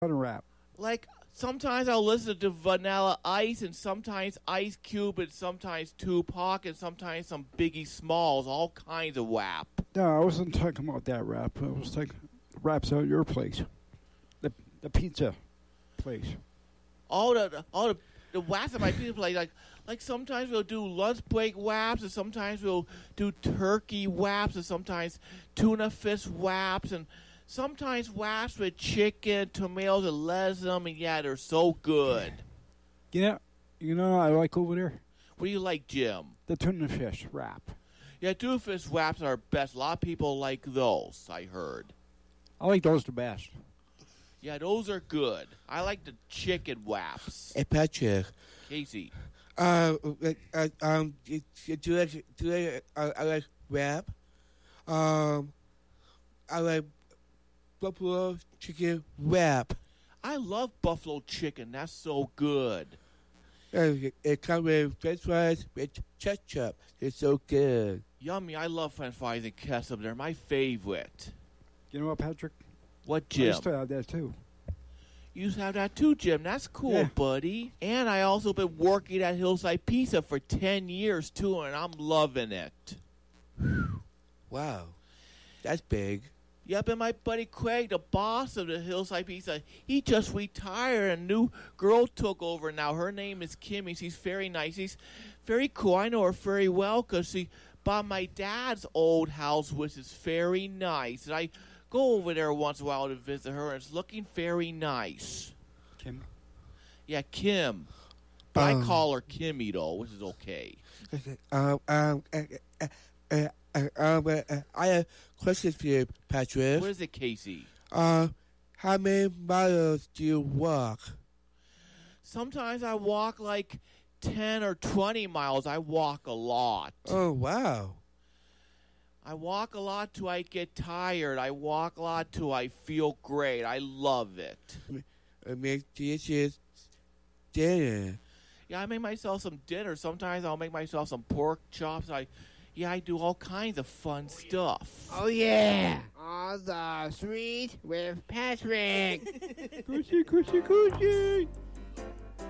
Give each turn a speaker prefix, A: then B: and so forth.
A: on a rap?
B: Like, sometimes I'll listen to Vanilla Ice, and sometimes Ice Cube, and sometimes Tupac, and sometimes some Biggie Smalls, all kinds of WAP.
A: No, I wasn't talking about that rap. I was talking raps out your place. The pizza place.
B: All the WAPs that my people play, like sometimes we'll do lunch break WAPs, and sometimes we'll do turkey WAPs, and sometimes tuna fish WAPs, and sometimes WAPs with chicken, tomatoes, and lettuce in them, and yeah, they're so good.
A: You know I like over there?
B: What do you like, Jim?
A: The tuna fish wrap.
B: Yeah, tuna fish WAPs are best. A lot of people like those, I heard.
A: I like those the best.
B: Yeah, those are good. I like the chicken WAPs.
C: Hey, Patrick.
B: Casey.
C: Do I like rap? I like buffalo chicken wrap.
B: I love buffalo chicken. That's so good.
C: It comes with french fries with ketchup. It's so good.
B: Yummy. I love french fries and ketchup. They're my favorite.
A: You know what, Patrick?
B: What,
A: I
B: Jim?
A: used to have that too.
B: You used to have that too, Jim. That's cool,
A: Yeah.
B: buddy. And I also been working at Hillside Pizza for 10 years, too, and I'm loving it.
C: Wow. That's big.
B: Yep, and my buddy Craig, the boss of the Hillside Pizza, he just retired. A new girl took over now. Her name is Kimmy. She's very nice. She's very cool. I know her very well because she bought my dad's old house, which is very nice. And I go over there once in a while to visit her, and it's looking very nice.
A: Kim?
B: Yeah, Kim. But I call her Kimmy, though, which is okay.
C: I have questions for you, Patrick.
B: What is it, Casey?
C: How many miles do you walk?
B: Sometimes I walk like 10 or 20 miles. I walk a lot.
C: Oh, wow.
B: I walk a lot till I get tired. I walk a lot till I feel great. I love it.
C: Make delicious dinner.
B: Yeah, I make myself some dinner. Sometimes I'll make myself some pork chops. I do all kinds of fun stuff.
D: Oh, yeah. All the sweet with Patrick.
A: Coochie, coochie, coochie.